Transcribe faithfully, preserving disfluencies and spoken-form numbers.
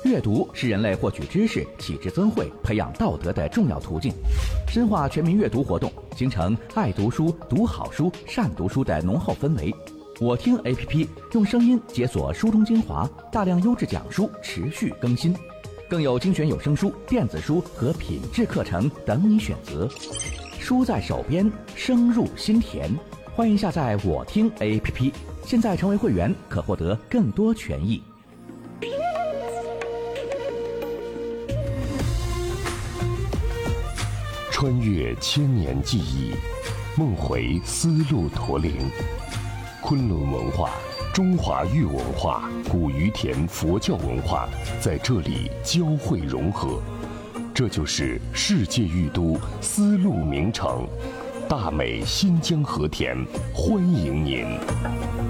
阅读是人类获取知识、启智增慧、培养道德的重要途径。深化全民阅读活动，形成爱读书、读好书、善读书的浓厚氛围。我听 A P P 用声音解锁书中精华，大量优质讲书持续更新，更有精选有声书、电子书和品质课程等你选择。书在手边，声入心田。欢迎下载我听 A P P， 现在成为会员可获得更多权益。 穿越千年记忆，梦回丝路驼铃。昆仑文化、中华玉文化、古于田佛教文化在这里交汇融合，这就是世界玉都丝路名城大美新疆和田，欢迎您。